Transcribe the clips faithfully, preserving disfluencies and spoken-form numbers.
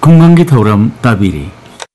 ꯈꯨꯡꯒꯪꯒꯤ ꯊꯧꯔꯝ ꯇꯥꯕꯤꯔꯤ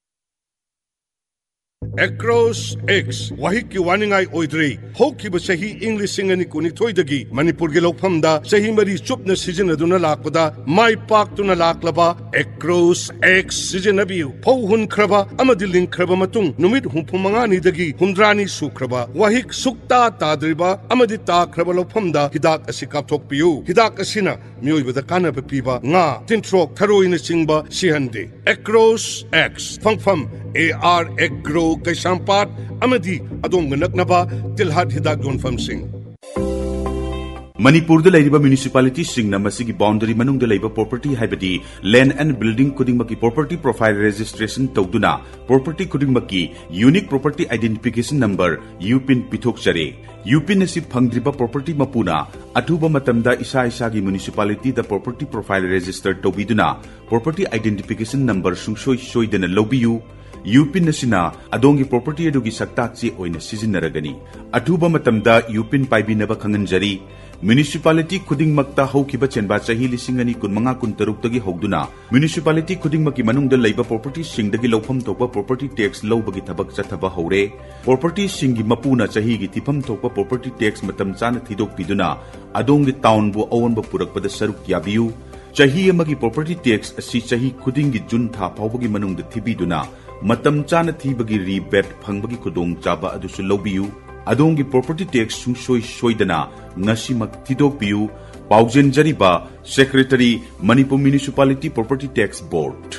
Across X Wahiki Waningai Oidri Hokiba Sahi English Singani Kunitoidagi Manipurgi Lokpamda Sahi Mari Chupna Sijanaduna Lakpada Mai Park Tuna Laklaba Across X Sijanabiu Pohun Kraba Amadilin Kraba Matung Numit Humpumangani Dagi Humdrani Sukraba Wahik Sukta Tadriba Amadita Kraba Lokpamda Hidak Asikap Tokpiu Hidak Asina Mui with the Kana Piba Nga Tintrok Taroina Singba Sihandi Across X Fangfam A R Agro Kaisampat Amadi Adong Naknaba Tilhat Hidak Yonfam Singh Manipur the Laiba municipality sing Namasigi boundary Manung the Labour property Habidi land and building Kudingmaki property profile registration Toduna property Kudingmaki unique property identification number Upin Pitok Chare Upin Nasib Pangdriba property Mapuna Atuba Matamda Isa Isagi municipality the property profile registered Tobiduna property identification number Sungshoy Shoydana Lobiu Upin Nasina Adongi property Adugi Saktachi Oina Sizinaragani Atuba Matamda Upin Paibinaba Kanganjari Municipality Kuding Makta Hokiba Chenba Chahi Lisingani Kunmanga Kuntaruktagi Hogduna Municipality Kuding Maki Manung the Labour property Singdagi Lopam Topa property tax low bagi tabak Chataba Hore property Singi Mapuna Chahi Tipam Topa property tax Matam Chana Thidok Piduna Adongi town bu Owen Bapurak Pada Saruk Yabiu Chahi Amagi property tax Si Chahi Kudingi Junta Paubagi Manung the Tibiduna Matam Chana Thibagi rebate Pangbagi Kudong Jaba Adusu Lobiu Adongi property tax Sungshoy Shoydana Nasimak Tidokpiu Paujen Jariba Secretary Manipur Municipality Property Tax Board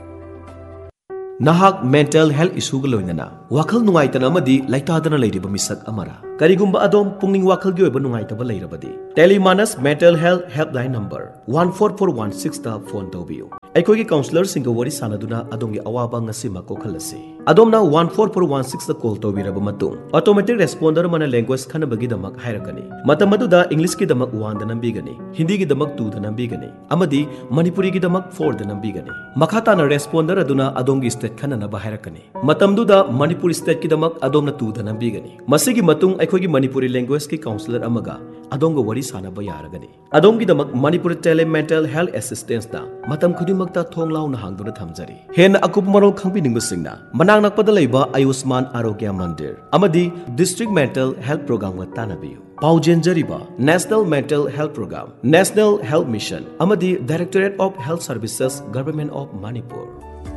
Nahak mental health issue loinana wakal nungaitana amadi laitadana leiriba misak amara karigumba adom pungning wakal gi oiba nungaitaba leirabadi Telemanas mental health helpline number one four four one six ta phone tawbiu aikogi counselor singa wari sanaduna adongi awaba ngasi mako khalasi adomna one four four one six ta call tawbiraba matung automatic responder mana language khanabagi damak hairakani matamadu da english ki damak one da nambigani hindi ki damak two da nambigani amadi manipuri ki damak four da nambigani makhata na responder aduna adongi state khanana ba hairakani matamdu da manipur state ki damak adomna two da nambigani masigi matung aikogi manipuri language ki counselor amaga adonga wari sanaba yaragani adongi damak manipur tele mental health assistance da matam khudimakta thonglaw na hangduna thamjari hen akup marol khangbi ningusingna manang nakpada leiba ayushman arogya mandir amadi district mental health program ga tanabiyu Paujen Jariba National Mental Health Program National Health Mission amadi Directorate of Health Services Government of Manipur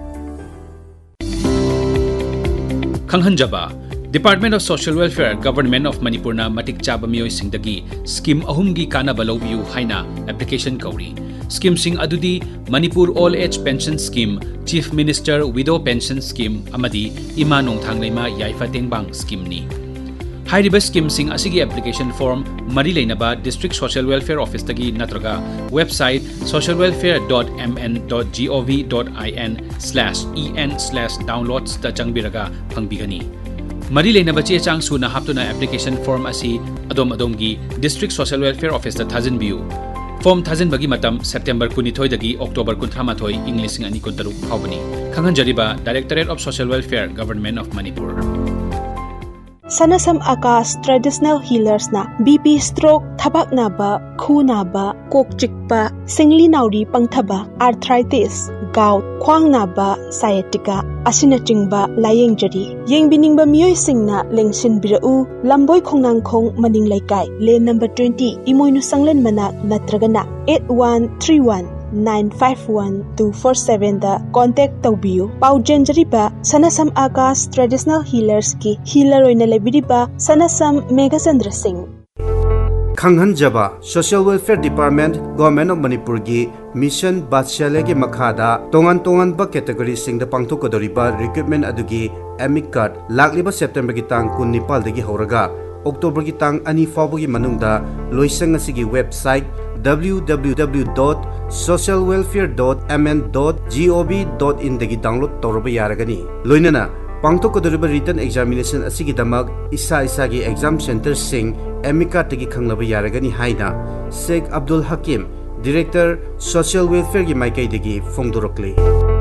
Khanghanjaba Department of Social Welfare Government of Manipur na matik chaba miyoy singdagi scheme ahumgi kanaba lawbiu haina application kauri scheme sing adudi Manipur All Age Pension Scheme Chief Minister Widow Pension Scheme amadi ima nongthangleima yaifa tengbang scheme ni Hairiba scheme sing asigi application form mari leinaba District Social Welfare Office tagi natraga website social welfare dot m n dot gov dot in slash en slash downloads ta changbiraga phangbigani Mari leinaba che chang su na haptuna application form asi adom adomgi District Social Welfare Office ta thazin biu form thazin bagi matam September kunithoi dagi October kunthamathoi English ani kuntaruk phawbani Khanghan Jariba Directorate of Social Welfare Government of Manipur Sanasam Akas Traditional Healers na B P stroke thabak naba khu naba kok chikpa singli nauri pangthaba arthritis gout khwang naba sciatica asina chingba layeng jari yengbiningba miyoi singna lengsin birau lamboi khongnang khong maning laikai lane number twenty imoinu sanglen mana natragana eight one three one nine five one two four seven da contact tawbiu Paujen Jariba Sanasam Akas Traditional Healers ki healer oina lebiriba Sanasam Megachandra Singh Khanghanjaba Social Welfare Department Government of Manipur gi Mission Batshale gi makhada tongan tongan ba category sing da pangthokodoriba recruitment adugi amic card lakliba September gi tang kunnipal dagi horaga October gi tang ani fawgi manungda loisang asigi website w w w dot social welfare dot m n dot gov dot in dagi download toroba yaragani loinana pangthokodoriba written examination asigi damak isa isa gi exam center sing amika tagi khanglaba yaragani haina Sheikh Abdul Hakim Director Social Welfare gi maikai dagi phongdorokli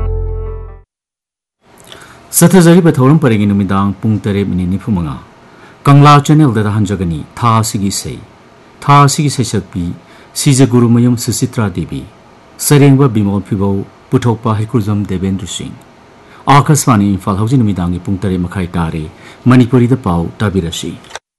Sathajariba thoram paregi numidang pung tere minini phumanga Kangla channel da hanjagani tha sigi sei tha sigi sei sakpi Sija Guru Mayum Susitra Devi Sarengba Bimol Pibo पुथोकपा हैकुरजम Devendra Singh Akashvani Imphal हौजी नुमिदांगी पुंग तरे मखाई तारे Manipuri the पाउ ताबिरसी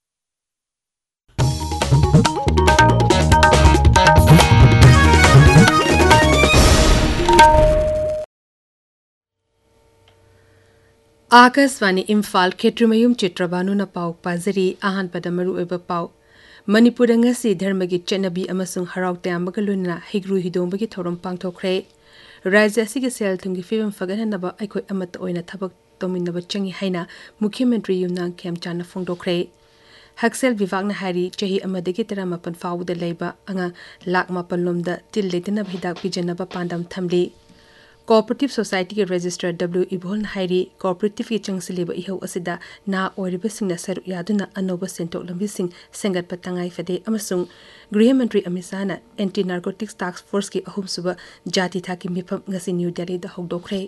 आकाशवाणी इम्फाल खेत्रमयुम चित्रबानुना पाउ पाजरी आहन पदमरु एब पाउ Manipur ngasi धर्मगी चेनबी अमसुंग हराव तयामगा लोइना हिग्रु हिदोंबगी theorem पांगथोखरे राज्य असिगे cell थुंगी film फगननबा अखोय अमत ओइना थबक तोमिनबा चंगी हाइना मुख्यमंत्री युमनांग खेमचाना फोंदोखरे हक्सेल विभागना हारी चही अमदगी तरामपन फाउदा लेबा अंगा लाख मापन लोमदा तिल लेतना हिदाक पिजनबा पांडम थमली कोऑपरेटिव सोसाइटी के रजिस्ट्रार डब्ल्यू इबोल हाइरी कोऑपरेटिव की चंगसिलेब इहौ असिदा ना ओरिबसिंगना सरु यादुना अनोबा सेंटोक लंबिसिंग सेंगतपा तंगाई फदे अमसुंग गृह मंत्री Amit शाहना anti narcotics task force की अहुम सुबह जाति था की मिफम ngasi न्यू दिल्ली दा हौदोखरे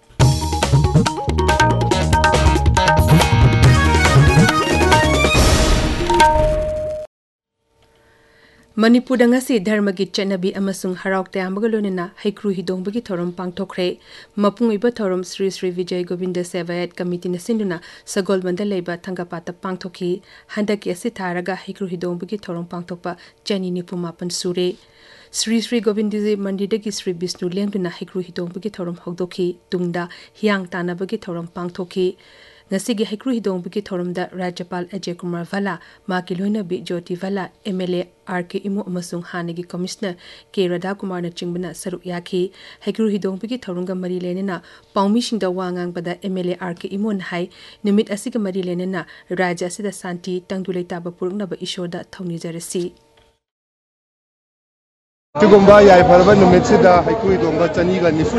मणिपुर ngasi धर्मगी चेनबी अमसुंग हराव तयामगा लोइना हैक्रु हिदोंबगी theorem पांगथोखरे मपुंग इबा theorem Shri Shri Vijay Govind सेवायत committee न सिंदुना सगोलमंद लेबा थंगापाता पांगथोखी हंदकी असि थारगा हैक्रु हिदोंबगी थोरम पांगथोकपा चनी निपुमापन सुरे Shri Shri Govindji मंदिरदगी Shri Vishnu लेंदुना हैक्रु हिदोंबगी theorem हौदोखी तुंगदा हियांग तानाबगी theorem पांगथोखी ngasi gi hekru hidong bi thorum da Rajyapal Ajay Kumar Vala ma ki loina bi Jyoti Vala M L A R K Imu amasung hanagi commissioner K Radha Kumar na chingbana saru yakhi hekru hidong bi thorunga mari lenena paumi singda wangang bada M L A R K Imu hai numit asiga mari lenena rajya asida santi tangdulai taba purungna ba ishoda thawni jarasi Tigomba yai farba numit sida hekru hidong ba chani ga nifu